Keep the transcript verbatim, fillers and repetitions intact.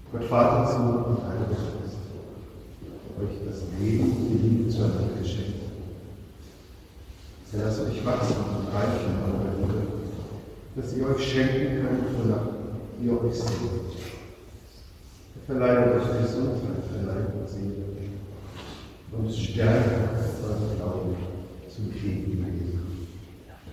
Gott Vater, Sohn und Heiliger Geist, euch das Leben und die Liebe zueinander geschenkt. Lasst euch wachsen und reichen an eurer Liebe, dass ihr euch schenken könnt, wonach ihr euch sehnt. Verleihe euch Gesundheit für Leib und Seele und Stärke euren Glauben zum ewigen Leben.